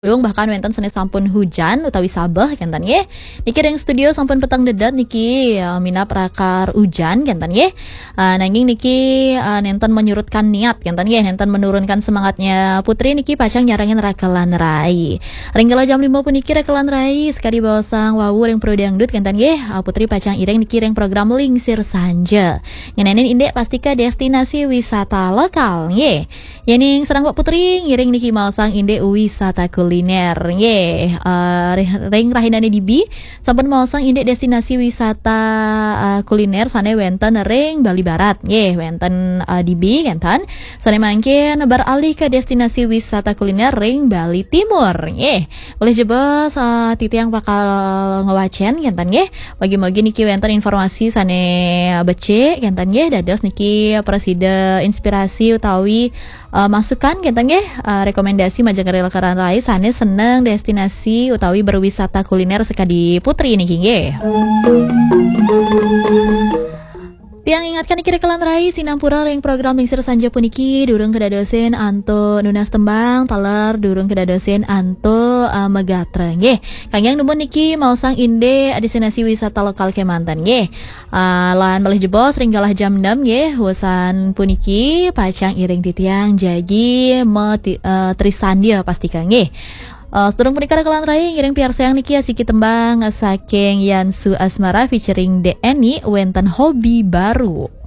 Bahkan wenten sanes sampun hujan utawi sabeh kenten nggih. Niki ring studio sampun peteng dedet niki mina prakar ujan kenten nggih. Nanging niki nenten menyurutkan niat kenten nggih, nenten menurunkan semangatnya Putri niki pacang nyarangin Rakelan Rai. Ring kala jam 5 puniki Rakelan Rai sekali bawasang wawu ring pro dangdut kenten nggih. Putri pacang ireng niki ring program Lingsir Sanja. Ngenenin indek pastika destinasi wisata lokal nggih. Yening serang Pak Putri ngiring niki maosang indek wisata kuliner nggih. Ring rahinane Dibi sampun maosang indek destinasi wisata kuliner sane wenten ring Bali Barat nggih, wenten Dibi kenten. Sane mangkin beralih ke destinasi wisata kuliner ring Bali Timur nggih. Boleh jebos titiang bakal ngewacen kenten nggih. Bagi-bagi niki wenten informasi sane becik kenten nggih dados niki presida inspirasi utawi masukan kenten nggih rekomendasi Majakarta Rakelan Rai sane seneng destinasi utawi berwisata kuliner sekadi Putri niki nggih. Tiang ingatkan iki Rakelan Rai sinampura ring program Lingsir Sanja puniki durung kedadosen anto nunas tembang taler durung kedadosen anto megatra nggih. Kangyang numun niki mausang inde destinasi wisata lokal Kemanten nggih. Lan malih jebos ring galah jam 6 nggih husan puniki pacang iring titiang jagi trisandia pastikan nggih. Sedurung punika Rakelan Rai ngiring piar sayang niki asiki tembang saking Yansu Asmara featuring DNI wenten hobi baru.